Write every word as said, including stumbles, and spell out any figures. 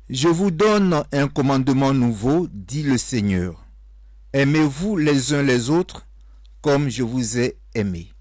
Je vous donne un commandement nouveau, dit le Seigneur. Aimez-vous les uns les autres comme je vous ai aimé.